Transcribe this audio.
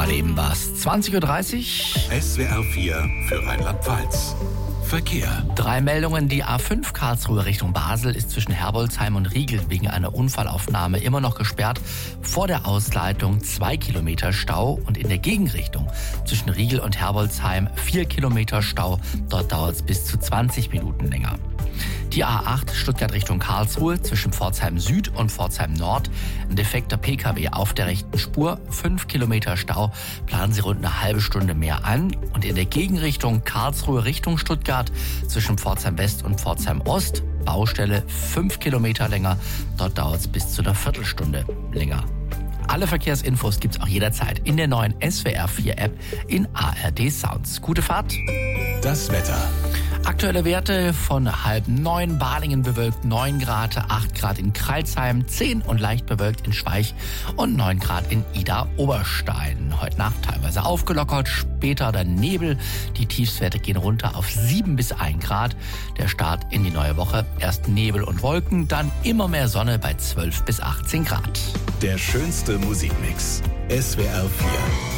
Gerade eben war es 20:30 Uhr. SWR 4 für Rheinland-Pfalz. Verkehr. 3 Meldungen. Die A5 Karlsruhe Richtung Basel ist zwischen Herbolzheim und Riegel wegen einer Unfallaufnahme immer noch gesperrt. Vor der Ausleitung 2 Kilometer Stau und in der Gegenrichtung zwischen Riegel und Herbolzheim 4 Kilometer Stau. Dort dauert es bis zu 20 Minuten länger. Die A8 Stuttgart Richtung Karlsruhe zwischen Pforzheim Süd und Pforzheim Nord. Ein defekter Pkw auf der rechten Spur, 5 Kilometer Stau. Planen Sie rund eine halbe Stunde mehr an. Und in der Gegenrichtung Karlsruhe Richtung Stuttgart zwischen Pforzheim West und Pforzheim Ost. Baustelle 5 Kilometer länger. Dort dauert es bis zu einer Viertelstunde länger. Alle Verkehrsinfos gibt's auch jederzeit in der neuen SWR 4 App in ARD Sounds. Gute Fahrt. Das Wetter. Aktuelle Werte von 8:30, Balingen bewölkt 9 Grad, 8 Grad in Crailsheim, 10 und leicht bewölkt in Schweich und 9 Grad in Idar-Oberstein. Heute Nacht teilweise aufgelockert, später dann Nebel. Die Tiefstwerte gehen runter auf 7 bis 1 Grad. Der Start in die neue Woche, erst Nebel und Wolken, dann immer mehr Sonne bei 12 bis 18 Grad. Der schönste Musikmix. SWR 4.